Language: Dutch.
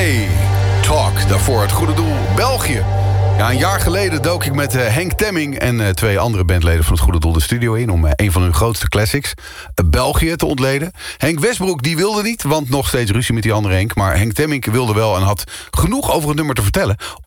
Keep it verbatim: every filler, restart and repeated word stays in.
Hey, Talk, daarvoor het goede doel België. Ja, een jaar geleden dook ik met uh, Henk Temming en uh, twee andere bandleden van het Goede Doel de studio in om uh, een van hun grootste classics, uh, België, te ontleden. Henk Westbroek die wilde niet, want nog steeds ruzie met die andere Henk. Maar Henk Temming wilde wel en had genoeg over het nummer te vertellen.